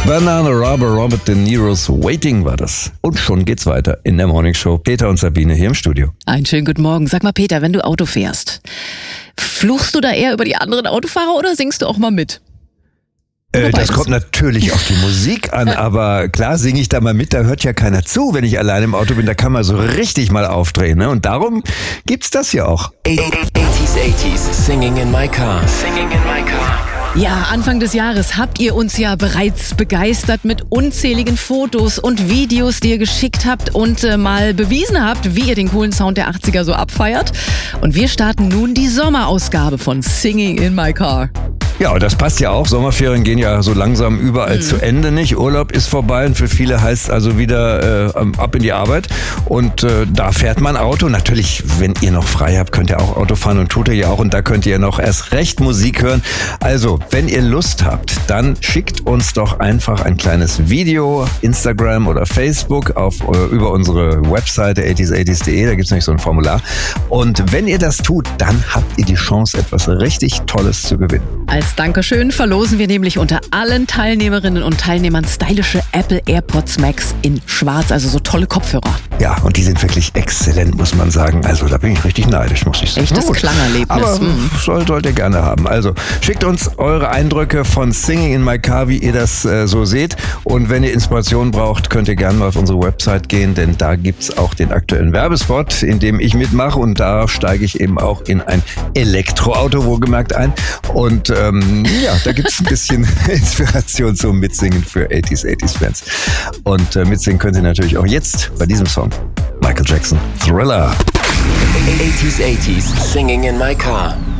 Banana Rubber, Robert De Niro's Waiting war das. Und schon geht's weiter in der Morning Show. Peter und Sabine hier im Studio. Einen schönen guten Morgen. Sag mal, Peter, wenn du Auto fährst, fluchst du da eher über die anderen Autofahrer oder singst du auch mal mit? Das kommt natürlich auf die Musik an, aber klar singe ich da mal mit, da hört ja keiner zu, wenn ich allein im Auto bin, da kann man so richtig mal aufdrehen, ne? Und darum gibt's das ja auch. 80s, Singing in my car. Singing in my car. Ja, Anfang des Jahres habt ihr uns ja bereits begeistert mit unzähligen Fotos und Videos, die ihr geschickt habt und mal bewiesen habt, wie ihr den coolen Sound der 80er so abfeiert. Und wir starten nun die Sommerausgabe von Singing in my car. Ja, und das passt ja auch. Sommerferien gehen ja so langsam überall zu Ende, nicht? Urlaub ist vorbei und für viele heißt also wieder ab in die Arbeit. Und da fährt man Auto. Natürlich, wenn ihr noch frei habt, könnt ihr auch Auto fahren und tut ihr ja auch. Und da könnt ihr noch erst recht Musik hören. Also, wenn ihr Lust habt, dann schickt uns doch einfach ein kleines Video, Instagram oder Facebook über unsere Webseite 80s80s.de. Da gibt's nämlich so ein Formular. Und wenn ihr das tut, dann habt ihr die Chance, etwas richtig Tolles zu gewinnen. Als Dankeschön verlosen wir nämlich unter allen Teilnehmerinnen und Teilnehmern stylische Apple AirPods Max in schwarz, also so tolle Kopfhörer. Ja, und die sind wirklich exzellent, muss man sagen. Also da bin ich richtig neidisch, muss ich sagen. Echtes Klangerlebnis. Aber sollt ihr gerne haben. Also schickt uns eure Eindrücke von Singing in my car, wie ihr das so seht. Und wenn ihr Inspiration braucht, könnt ihr gerne mal auf unsere Website gehen, denn da gibt's auch den aktuellen Werbespot, in dem ich mitmache. Und da steige ich eben auch in ein Elektroauto, wohlgemerkt, ein. Und ja, da gibt's ein bisschen Inspiration zum Mitsingen für 80s-80s-Fans. Und mitsingen könnt ihr natürlich auch jetzt bei diesem Song. Michael Jackson, Thriller. 80s, Singing in my car.